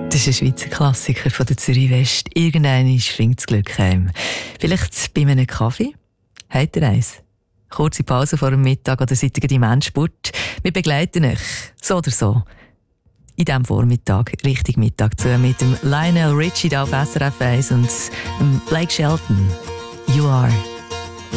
Das ist ein Schweizer Klassiker von der Zürich West. Irgendwann schwingt das Glück heim. Vielleicht bei einem Kaffee? Habt ihr eins? Kurze Pause vor dem Mittag oder seid ihr im Endspurt? Wir begleiten euch, so oder so, in diesem Vormittag, richtig Mittag zu, mit dem Lionel Richie auf SRF 1 und Blake Shelton. You are